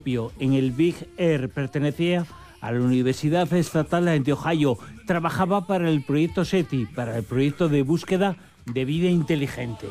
En el Big Air, pertenecía a la Universidad Estatal de Ohio. Trabajaba para el proyecto SETI, para el proyecto de búsqueda de vida inteligente.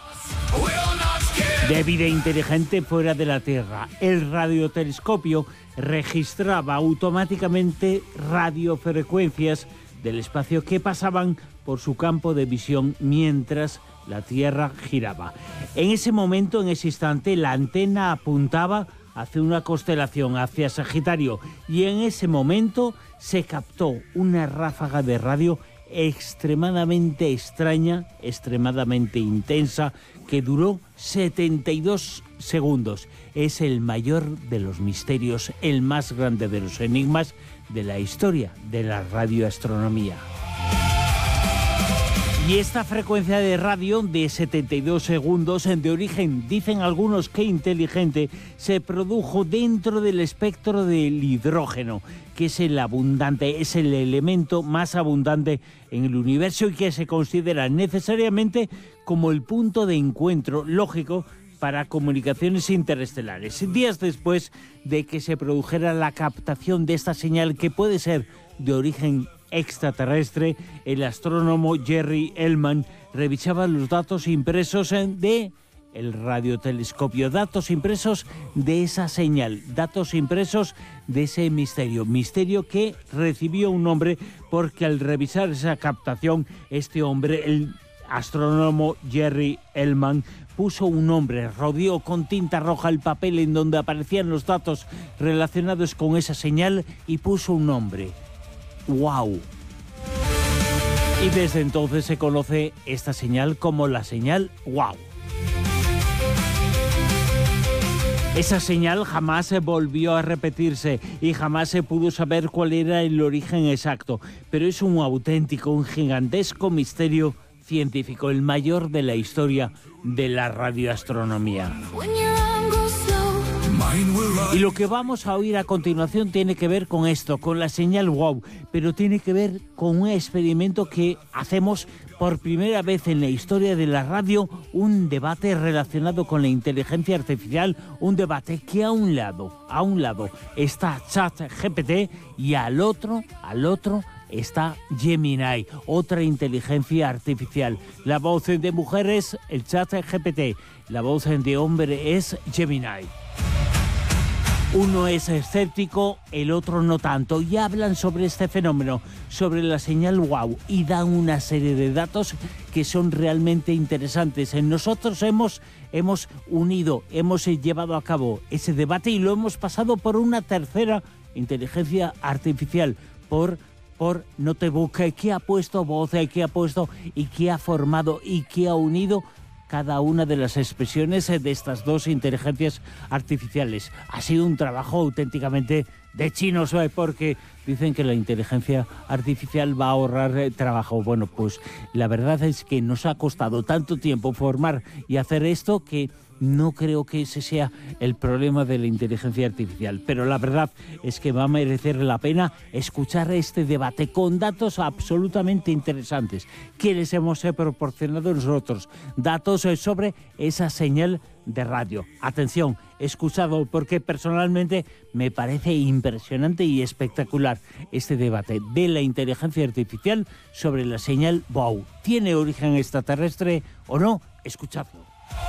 De vida inteligente fuera de la Tierra. El radiotelescopio registraba automáticamente radiofrecuencias del espacio que pasaban por su campo de visión mientras la Tierra giraba. En ese momento, en ese instante, la antena apuntaba hacia una constelación, hacia Sagitario, y en ese momento se captó una ráfaga de radio extremadamente extraña, extremadamente intensa, que duró 72 segundos. Es el mayor de los misterios, el más grande de los enigmas de la historia de la radioastronomía. Y esta frecuencia de radio de 72 segundos, de origen, dicen algunos que inteligente, se produjo dentro del espectro del hidrógeno, que es el abundante, es el elemento más abundante en el universo y que se considera necesariamente como el punto de encuentro lógico para comunicaciones interestelares. Días después de que se produjera la captación de esta señal, que puede ser de origen extraterrestre, el astrónomo Jerry Hellman revisaba los datos impresos de el radiotelescopio, datos impresos de esa señal, datos impresos de ese misterio que recibió un nombre porque al revisar esa captación, este hombre, el astrónomo Jerry Hellman, puso un nombre, rodeó con tinta roja el papel en donde aparecían los datos relacionados con esa señal y puso un nombre: ¡Wow! Y desde entonces se conoce esta señal como la señal ¡Wow! Esa señal jamás se volvió a repetirse y jamás se pudo saber cuál era el origen exacto, pero es un auténtico, un gigantesco misterio científico, el mayor de la historia de la radioastronomía. Y lo que vamos a oír a continuación tiene que ver con esto, con la señal WOW, pero tiene que ver con un experimento que hacemos por primera vez en la historia de la radio, un debate relacionado con la inteligencia artificial, un debate que a un lado está ChatGPT y al otro está Gemini, otra inteligencia artificial. La voz de mujer es el ChatGPT, la voz de hombre es Gemini. Uno es escéptico, el otro no tanto, y hablan sobre este fenómeno, sobre la señal WOW, y dan una serie de datos que son realmente interesantes. Nosotros hemos llevado a cabo ese debate y lo hemos pasado por una tercera inteligencia artificial, por Notebook, que ha puesto voz, que ha puesto y que ha formado y que ha unido cada una de las expresiones de estas dos inteligencias artificiales. Ha sido un trabajo auténticamente de chinos, porque dicen que la inteligencia artificial va a ahorrar trabajo. Bueno, pues la verdad es que nos ha costado tanto tiempo formar y hacer esto que no creo que ese sea el problema de la inteligencia artificial, pero la verdad es que va a merecer la pena escuchar este debate con datos absolutamente interesantes que les hemos proporcionado nosotros, datos sobre esa señal de radio. Atención, escuchado, porque personalmente me parece impresionante y espectacular este debate de la inteligencia artificial sobre la señal WOW. ¿Tiene origen extraterrestre o no? Escuchadlo.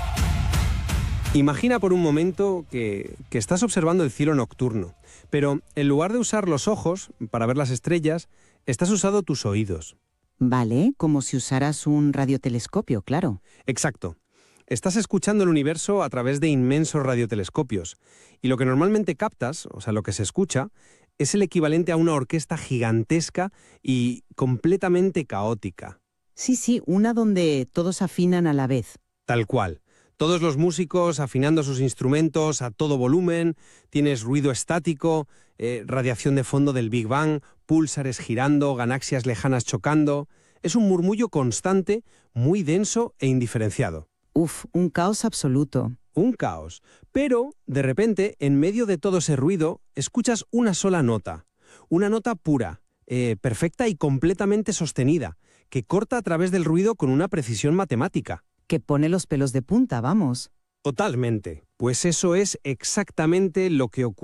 Imagina por un momento que estás observando el cielo nocturno, pero en lugar de usar los ojos para ver las estrellas, estás usando tus oídos. Vale, como si usaras un radiotelescopio, claro. Exacto. Estás escuchando el universo a través de inmensos radiotelescopios, y lo que normalmente captas, o sea, lo que se escucha, es el equivalente a una orquesta gigantesca y completamente caótica. Sí, una donde todos afinan a la vez. Tal cual. Todos los músicos afinando sus instrumentos a todo volumen, tienes ruido estático, radiación de fondo del Big Bang, púlsares girando, galaxias lejanas chocando. Es un murmullo constante, muy denso e indiferenciado. Un caos absoluto. Un caos. Pero, de repente, en medio de todo ese ruido, escuchas una sola nota. Una nota pura, perfecta y completamente sostenida, que corta a través del ruido con una precisión matemática. Que pone los pelos de punta, vamos. Totalmente. Pues eso es exactamente lo que ocurre.